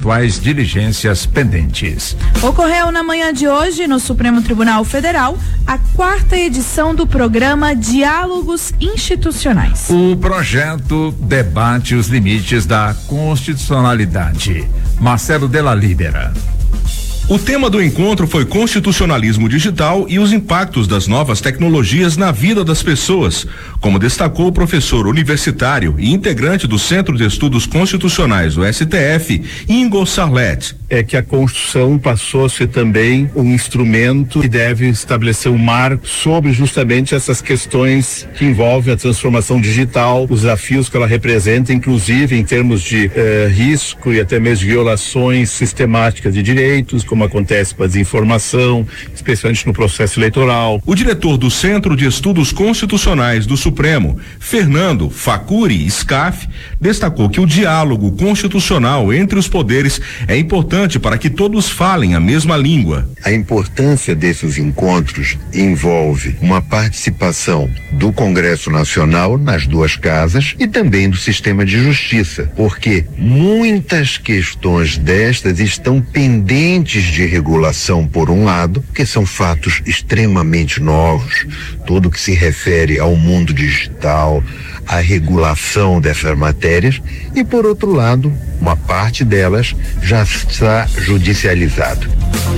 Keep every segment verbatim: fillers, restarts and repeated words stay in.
eventuais diligências pendentes. Ocorreu na manhã de hoje, no Supremo Tribunal Federal, a quarta edição do programa Diálogos Institucionais. O projeto debate os limites da constitucionalidade. Marcelo Della Libera. O tema do encontro foi constitucionalismo digital e os impactos das novas tecnologias na vida das pessoas, como destacou o professor universitário e integrante do Centro de Estudos Constitucionais, o S T F, Ingo Sarlet. É que a Constituição passou a ser também um instrumento que deve estabelecer um marco sobre justamente essas questões que envolvem a transformação digital, os desafios que ela representa, inclusive em termos de eh, risco e até mesmo violações sistemáticas de direitos, como acontece com a desinformação, especialmente no processo eleitoral. O diretor do Centro de Estudos Constitucionais do Supremo, Fernando Facuri Scaff, destacou que o diálogo constitucional entre os poderes é importante para que todos falem a mesma língua. A importância desses encontros envolve uma participação do Congresso Nacional nas duas casas e também do sistema de justiça, porque muitas questões destas estão pendentes de regulação, por um lado, que são fatos extremamente novos, tudo que se refere ao mundo digital, a regulação dessas matérias, e por outro lado, uma parte delas já está judicializada.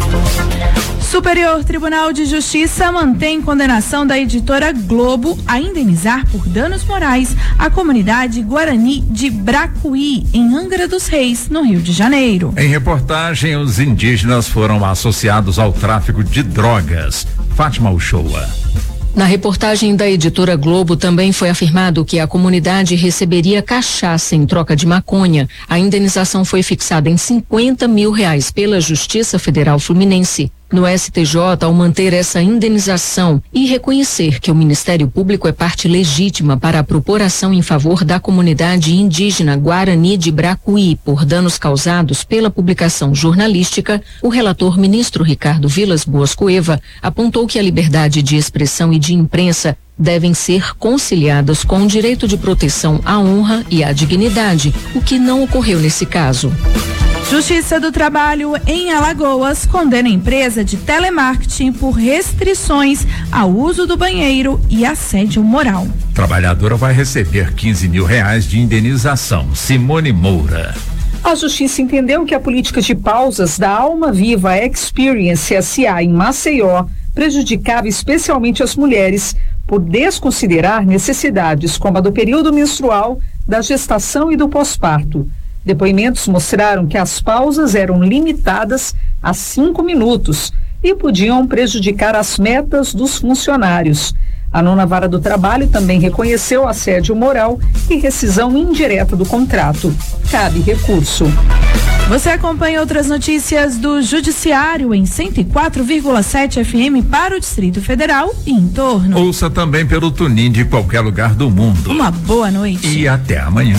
Superior Tribunal de Justiça mantém condenação da editora Globo a indenizar por danos morais a comunidade Guarani de Bracuí, em Angra dos Reis, no Rio de Janeiro. Em reportagem, os indígenas foram associados ao tráfico de drogas. Fátima Uchoa. Na reportagem da editora Globo também foi afirmado que a comunidade receberia cachaça em troca de maconha. A indenização foi fixada em cinquenta mil reais pela Justiça Federal Fluminense. No S T J, ao manter essa indenização e reconhecer que o Ministério Público é parte legítima para a propor ação em favor da comunidade indígena Guarani de Bracuí por danos causados pela publicação jornalística, o relator ministro Ricardo Vilas Boas Cueva apontou que a liberdade de expressão e de imprensa devem ser conciliadas com o direito de proteção à honra e à dignidade, o que não ocorreu nesse caso. Justiça do Trabalho em Alagoas condena a empresa de telemarketing por restrições ao uso do banheiro e assédio moral. Trabalhadora vai receber quinze mil reais de indenização. Simone Moura. A Justiça entendeu que a política de pausas da Alma Viva Experience S A em Maceió prejudicava especialmente as mulheres por desconsiderar necessidades como a do período menstrual, da gestação e do pós-parto. Depoimentos mostraram que as pausas eram limitadas a cinco minutos e podiam prejudicar as metas dos funcionários. A nona vara do trabalho também reconheceu assédio moral e rescisão indireta do contrato. Cabe recurso. Você acompanha outras notícias do Judiciário em cento e quatro vírgula sete F M para o Distrito Federal e em torno. Ouça também pelo TuneIn de qualquer lugar do mundo. Uma boa noite. E até amanhã.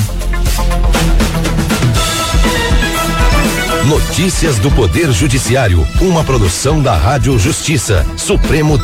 Notícias do Poder Judiciário, uma produção da Rádio Justiça, Supremo